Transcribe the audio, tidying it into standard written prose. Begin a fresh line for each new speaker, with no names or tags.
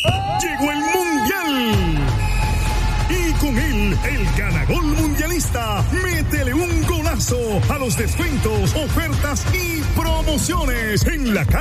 Llegó el Mundial. Y con él, el ganagol mundialista. Métele un golazo a los descuentos, ofertas y promociones en la calle.